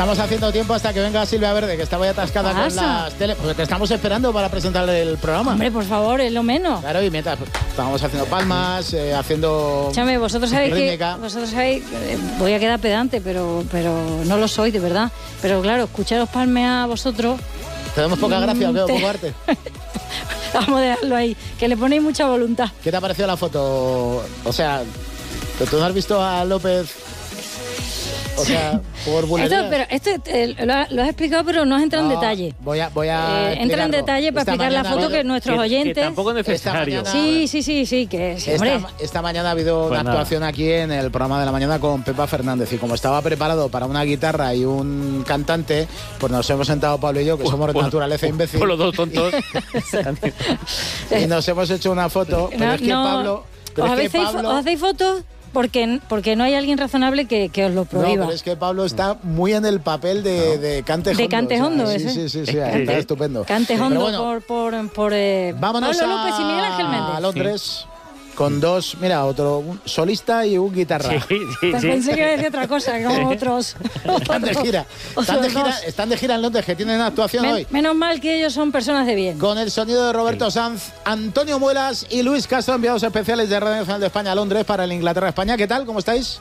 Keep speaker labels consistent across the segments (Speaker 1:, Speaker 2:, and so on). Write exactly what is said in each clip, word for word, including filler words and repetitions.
Speaker 1: Estamos haciendo tiempo hasta que venga Silvia Verde, que estaba ya atascada con las tele, porque te estamos esperando para presentar el programa.
Speaker 2: Hombre, por favor, es lo menos.
Speaker 1: Claro, y mientras estábamos haciendo palmas, eh, haciendo
Speaker 2: Chame, vosotros sabéis
Speaker 1: rítmica.
Speaker 2: que vosotros sabéis, eh, voy a quedar pedante, pero pero no lo soy, de verdad. Pero claro, escucharos palmear a vosotros.
Speaker 1: Tenemos poca gracia, ¿o qué?
Speaker 2: Te...
Speaker 1: ¿Poco arte?
Speaker 2: Vamos a dejarlo ahí, que le ponéis mucha voluntad.
Speaker 1: ¿Qué te ha parecido la foto? O sea, ¿tú no has visto a López? O sea, por bulerías.
Speaker 2: Esto, pero esto eh, lo, ha- lo has explicado, pero no has entrado
Speaker 1: No,
Speaker 2: en detalle.
Speaker 1: Voy a, voy a
Speaker 2: Eh, entra en
Speaker 1: explicarlo.
Speaker 2: detalle para
Speaker 1: Esta
Speaker 2: explicar la
Speaker 1: mañana
Speaker 2: foto
Speaker 1: ha habido-
Speaker 2: que nuestros
Speaker 3: que,
Speaker 2: oyentes...
Speaker 3: que tampoco es necesario.
Speaker 1: Esta
Speaker 2: Sí, sí, sí, sí, que sí, hombre.
Speaker 1: Esta, esta mañana ha habido
Speaker 3: Pues
Speaker 1: una
Speaker 3: nada.
Speaker 1: actuación aquí en el programa de la mañana con Pepa Fernández y como estaba preparado para una guitarra y un cantante, pues nos hemos sentado Pablo y yo, que somos de
Speaker 3: Por-
Speaker 1: naturaleza imbécil,
Speaker 3: Por los dos tontos.
Speaker 1: y nos hemos hecho una foto. Pero
Speaker 2: No,
Speaker 1: es que
Speaker 2: no.
Speaker 1: Pablo... Pero
Speaker 2: ¿Os,
Speaker 1: es que
Speaker 2: hacéis, fo-
Speaker 1: Pablo
Speaker 2: os hacéis fotos? Porque, porque no hay alguien razonable que, que os lo
Speaker 1: no,
Speaker 2: prohíba.
Speaker 1: pero es que Pablo está muy en el papel de, de Cante Hondo.
Speaker 2: De Cante Hondo,
Speaker 1: o sea, sí,
Speaker 2: ese.
Speaker 1: sí, sí, sí, está estupendo.
Speaker 2: Cante
Speaker 1: Pero
Speaker 2: Hondo
Speaker 1: bueno,
Speaker 2: por, por, por eh,
Speaker 1: vámonos
Speaker 2: Pablo
Speaker 1: a
Speaker 2: López y Miguel Ángel Méndez.
Speaker 1: Londres con dos, mira, otro un solista y un guitarra.
Speaker 3: Sí, sí,
Speaker 2: Pues
Speaker 3: sí.
Speaker 2: pensé que iba a decir otra cosa, como otros.
Speaker 1: Están de gira. Están de gira, están de gira en Londres, que tienen actuación
Speaker 2: Men-
Speaker 1: hoy.
Speaker 2: menos mal que ellos son personas de bien.
Speaker 1: Con el sonido de Roberto Sanz, Antonio Muelas y Luis Castro, enviados especiales de Radio Nacional de España a Londres para el Inglaterra-España. ¿Qué tal? ¿Cómo estáis?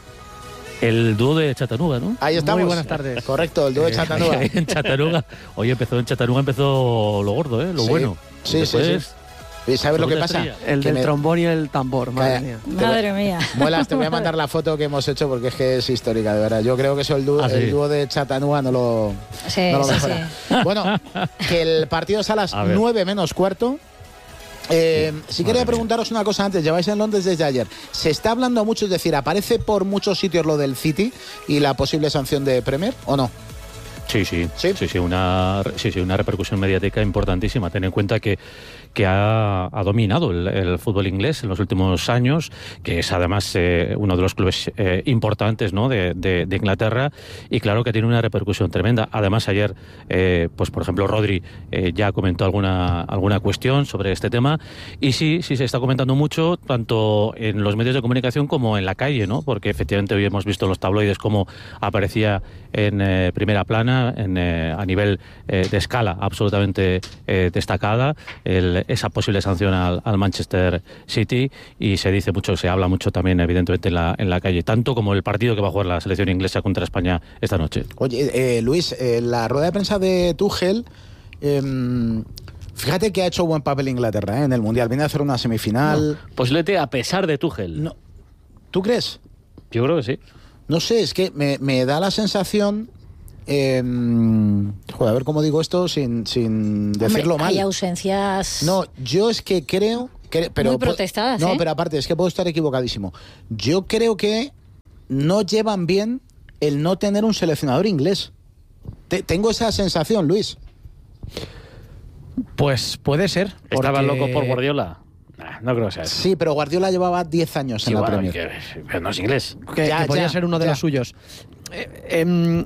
Speaker 3: El dúo de Chattanooga, ¿no?
Speaker 1: Ahí estamos.
Speaker 4: Muy buenas tardes.
Speaker 1: Correcto, el dúo de Chattanooga.
Speaker 3: En Chattanooga. Oye, empezó en Chattanooga, empezó lo gordo, ¿eh? Lo
Speaker 1: Sí.
Speaker 3: bueno.
Speaker 1: Sí, sí,
Speaker 3: Después,
Speaker 1: sí. ¿Y sabes lo que
Speaker 3: segunda
Speaker 1: pasa?
Speaker 3: estrella.
Speaker 4: El
Speaker 1: Que
Speaker 4: del
Speaker 1: me-
Speaker 4: trombón y el tambor, madre
Speaker 1: Calla.
Speaker 4: mía.
Speaker 2: Madre mía.
Speaker 1: Muelas, te voy a mandar la foto que hemos hecho porque es que es histórica, de verdad. Yo creo que eso el dúo,
Speaker 3: Ah, sí.
Speaker 1: el dúo de Chattanooga no lo,
Speaker 2: Sí,
Speaker 1: no lo
Speaker 2: sí,
Speaker 1: mejora. Bueno, que el partido es a las
Speaker 3: A ver.
Speaker 1: nueve menos cuarto. Eh, sí quería
Speaker 3: Madre
Speaker 1: preguntaros una cosa antes, lleváis en Londres desde ayer. Se está hablando mucho, es decir, aparece por muchos sitios lo del City y la posible sanción de Premier, ¿o no?
Speaker 3: Sí, sí,
Speaker 1: ¿Sí?
Speaker 3: sí, sí, una, sí, sí, una repercusión mediática importantísima. Ten en cuenta que, que ha, ha dominado el, el fútbol inglés en los últimos años, que es además eh, uno de los clubes eh, importantes, ¿no? de, de, de Inglaterra, y claro que tiene una repercusión tremenda. Además, ayer, eh, pues por ejemplo, Rodri eh, ya comentó alguna, alguna cuestión sobre este tema, y sí, sí se está comentando mucho, tanto en los medios de comunicación como en la calle, ¿no? Porque efectivamente hoy hemos visto en los tabloides cómo aparecía en eh, primera plana, en, eh, a nivel eh, de escala absolutamente eh, destacada, el, esa posible sanción al, al Manchester City, y se dice mucho, se habla mucho también evidentemente en la, en la calle, tanto como el partido que va a jugar la selección inglesa contra España esta noche.
Speaker 1: Oye, eh, Luis, eh, la rueda de prensa de Tuchel, eh, fíjate que ha hecho buen papel Inglaterra ¿eh? en el Mundial. Viene a hacer una semifinal.
Speaker 3: Posiblemente a pesar de Tuchel.
Speaker 1: No. ¿Tú crees?
Speaker 3: Yo creo que sí.
Speaker 1: No sé, es que me, me da la sensación... Eh, joder, a ver cómo digo esto sin, sin decirlo
Speaker 2: Hombre,
Speaker 1: mal.
Speaker 2: hay ausencias...
Speaker 1: No, yo es que creo... Que, pero,
Speaker 2: Muy protestadas,
Speaker 1: No,
Speaker 2: ¿eh?
Speaker 1: pero aparte, es que puedo estar equivocadísimo. Yo creo que no llevan bien el no tener un seleccionador inglés. Te- tengo esa sensación, Luis.
Speaker 4: Pues puede ser.
Speaker 3: ¿Estaban
Speaker 4: porque-
Speaker 3: locos por Guardiola? Nah, no creo que sea eso.
Speaker 1: Sí, pero Guardiola llevaba diez años
Speaker 3: Sí,
Speaker 1: en la
Speaker 3: bueno,
Speaker 1: Premier.
Speaker 3: que- pero no es inglés.
Speaker 4: Que,
Speaker 1: Ya,
Speaker 4: que podía
Speaker 1: ya,
Speaker 4: ser uno de
Speaker 1: ya.
Speaker 4: los suyos. Eh, em,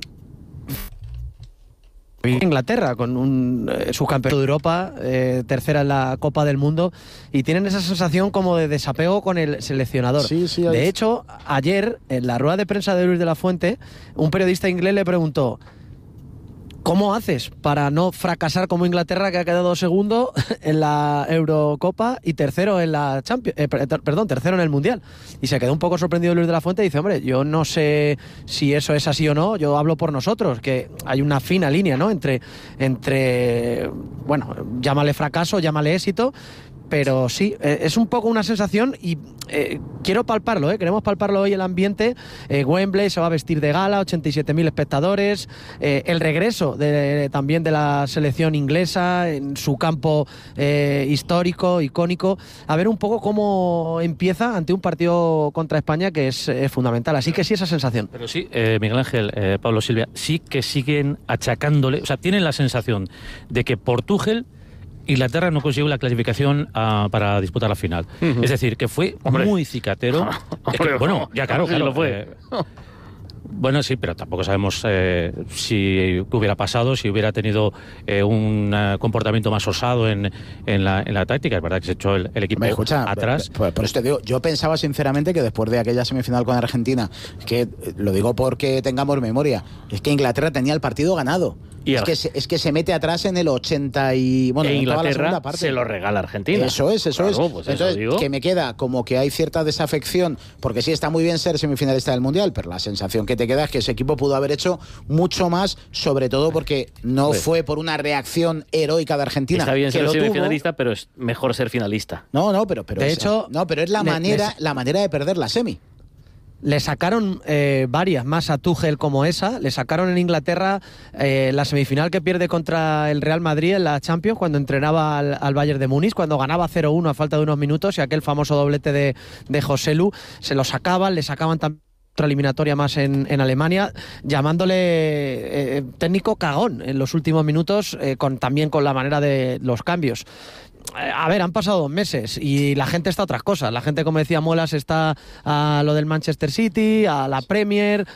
Speaker 4: Inglaterra con un eh, subcampeón de Europa, eh, tercera en la Copa del Mundo, y tienen esa sensación como de desapego con el seleccionador.
Speaker 1: Sí, sí,
Speaker 4: de
Speaker 1: ahí-
Speaker 4: hecho, ayer en la rueda de prensa de Luis de la Fuente, un periodista inglés le preguntó: ¿cómo haces para no fracasar como Inglaterra, que ha quedado segundo en la Eurocopa y tercero en la Champions, eh, per- perdón, tercero en el Mundial? Y se quedó un poco sorprendido Luis de la Fuente y dice: hombre, yo no sé si eso es así o no, yo hablo por nosotros, que hay una fina línea, ¿no? Entre, entre bueno, llámale fracaso, llámale éxito, pero sí, eh, es un poco una sensación y eh, quiero palparlo, ¿eh? Queremos palparlo hoy el ambiente. eh, Wembley se va a vestir de gala, ochenta y siete mil espectadores, eh, el regreso de, también de la selección inglesa en su campo eh, histórico, icónico, a ver un poco cómo empieza ante un partido contra España que es eh, fundamental, así que sí, esa sensación.
Speaker 3: Pero sí, eh, Miguel Ángel, eh, Pablo, Silvia, sí que siguen achacándole, o sea, tienen la sensación de que por Tuchel Inglaterra no consiguió la clasificación uh, para disputar la final. Uh-huh. Es decir, que fue
Speaker 5: Hombre.
Speaker 3: muy cicatero.
Speaker 5: Hombre,
Speaker 3: Es que, bueno, ya claro,
Speaker 5: sí
Speaker 3: claro.
Speaker 5: lo fue.
Speaker 3: Eh, Bueno, sí, pero tampoco sabemos eh, si hubiera pasado, si hubiera tenido eh, un uh, comportamiento más osado en, en, la, en la táctica. Es verdad que se echó el, el equipo
Speaker 1: Me escucha,
Speaker 3: atrás.
Speaker 1: Por, por eso te digo, yo pensaba sinceramente que después de aquella semifinal con Argentina, que lo digo porque tengamos memoria, es que Inglaterra tenía el partido ganado.
Speaker 5: Y
Speaker 1: es, que se, es que se mete atrás en el ochenta y... Bueno,
Speaker 5: e Inglaterra
Speaker 1: parte.
Speaker 5: se lo regala a Argentina.
Speaker 1: Eso es, eso
Speaker 5: claro,
Speaker 1: es.
Speaker 5: Pues
Speaker 1: Entonces,
Speaker 5: eso digo.
Speaker 1: que me queda como que hay cierta desafección, porque sí está muy bien ser semifinalista del Mundial, pero la sensación que te queda es que ese equipo pudo haber hecho mucho más, sobre todo porque no
Speaker 5: pues,
Speaker 1: fue por una reacción heroica de Argentina.
Speaker 5: Está bien
Speaker 1: que
Speaker 5: ser
Speaker 1: lo
Speaker 5: semifinalista,
Speaker 1: tuvo.
Speaker 5: pero es mejor ser finalista.
Speaker 1: No, no, pero, pero
Speaker 4: de
Speaker 1: es,
Speaker 4: hecho,
Speaker 1: no, pero es la
Speaker 4: le,
Speaker 1: manera,
Speaker 4: les...
Speaker 1: la manera de perder la semi.
Speaker 4: Le sacaron eh, varias más a Tuchel como esa. Le sacaron en Inglaterra eh, la semifinal que pierde contra el Real Madrid en la Champions cuando entrenaba al, al Bayern de Múnich, cuando ganaba cero uno a falta de unos minutos, y aquel famoso doblete de, de Joselu. Se lo sacaban, le sacaban también otra eliminatoria más en, en Alemania, llamándole eh, técnico cagón en los últimos minutos, eh, con, también con la manera de los cambios. A ver, han pasado dos meses y la gente está a otras cosas. La gente, como decía Molas, está a lo del Manchester City, a la Premier,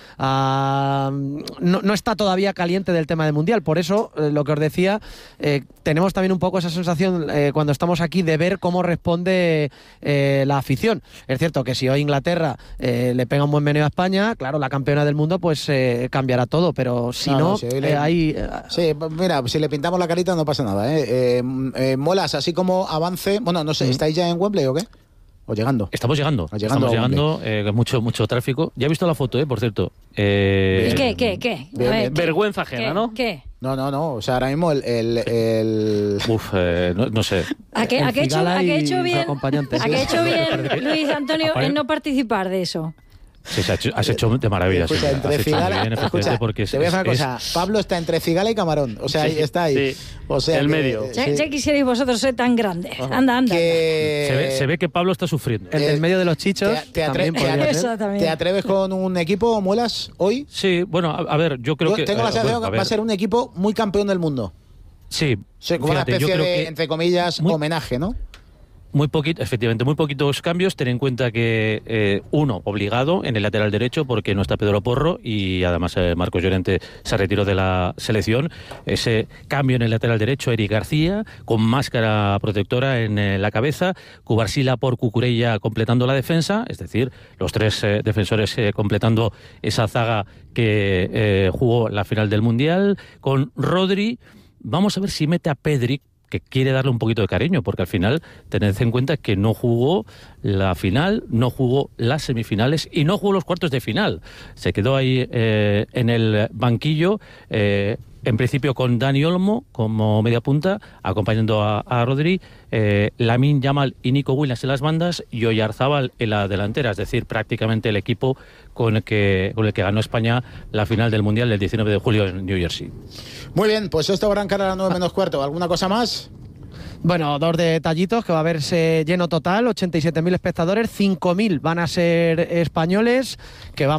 Speaker 4: a... No, no está todavía caliente del tema del Mundial. Por eso, eh, lo que os decía, eh, tenemos también un poco esa sensación eh, cuando estamos aquí de ver cómo responde eh, la afición. Es cierto que si hoy Inglaterra eh, le pega un buen meneo a España, claro, la campeona del mundo, pues eh, cambiará todo. Pero si no, no, no si eh,
Speaker 1: le...
Speaker 4: hay...
Speaker 1: Sí, mira, si le pintamos la carita no pasa nada, ¿eh? Eh, eh, Molas, así como como avance, bueno, no sé, ¿estáis ya en Wembley o qué? ¿O llegando?
Speaker 3: Estamos llegando,
Speaker 1: o llegando
Speaker 3: estamos llegando, eh, mucho mucho tráfico. Ya he visto la foto, eh, por cierto.
Speaker 2: Eh... ¿Y qué, qué, qué?
Speaker 1: Bien,
Speaker 2: ver,
Speaker 5: vergüenza ajena,
Speaker 2: ¿qué,
Speaker 5: ¿no?
Speaker 2: ¿Qué?
Speaker 1: No, no, no, o sea, ahora mismo el... el, el...
Speaker 3: Uf, eh, no, no sé.
Speaker 2: ¿A qué, a qué hecho, a qué hecho bien, ¿a qué hecho bien Luis Antonio en no participar de eso?
Speaker 3: Sí, has hecho, has hecho de maravilla.
Speaker 1: Escucha,
Speaker 3: sí,
Speaker 1: entre Cigala, bien, escucha, porque es, te voy a decir una cosa, es... Pablo está entre Cigala y Camarón, o sea, sí, está ahí. Sí,
Speaker 5: o sea, el que, medio.
Speaker 2: Ya, sí. ya quisierais vosotros ser tan grandes. Ajá. Anda, anda.
Speaker 3: Que... Se, ve, se ve que Pablo está sufriendo.
Speaker 4: En el medio de los chichos.
Speaker 1: ¿Te, te, atre también te, atre también. ¿Te atreves con un equipo, Muelas, hoy?
Speaker 3: Sí, bueno, a, a ver, yo creo
Speaker 1: yo
Speaker 3: que...
Speaker 1: Tengo la sensación
Speaker 3: bueno,
Speaker 1: que va a ser un equipo muy campeón del mundo.
Speaker 3: Sí.
Speaker 1: Sí, como fíjate, una especie de, que entre comillas, muy... homenaje, ¿no?
Speaker 3: Muy poquito, efectivamente, muy poquitos cambios. Ten en cuenta que, eh, uno, obligado en el lateral derecho porque no está Pedro Porro y además eh, Marcos Llorente se retiró de la selección. Ese cambio en el lateral derecho, Eric García, con máscara protectora en eh, la cabeza, Cubarsila por Cucurella completando la defensa, es decir, los tres eh, defensores eh, completando esa zaga que eh, jugó la final del Mundial, con Rodri. Vamos a ver si mete a Pedri, que quiere darle un poquito de cariño, porque al final tened en cuenta que no jugó la final, no jugó las semifinales y no jugó los cuartos de final. Se quedó ahí eh, en el banquillo, eh, en principio con Dani Olmo como media punta, acompañando a, a Rodri, eh, Lamine Yamal y Nico Williams en las bandas y Oyarzábal en la delantera, es decir, prácticamente el equipo con el que con el que ganó España la final del Mundial del diecinueve de julio en New Jersey.
Speaker 1: Muy bien, pues esto va a arrancar a las nueve menos cuarto. ¿Alguna cosa más?
Speaker 4: Bueno, dos detallitos, que va a verse lleno total, ochenta y siete mil espectadores, cinco mil van a ser españoles, que vamos